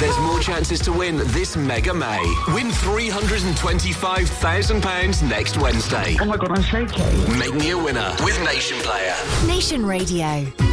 There's more chances to win this Mega May. Win £325,000 next Wednesday. Oh my God, I'm shaking. Make me a winner with Nation Player. Nation Radio.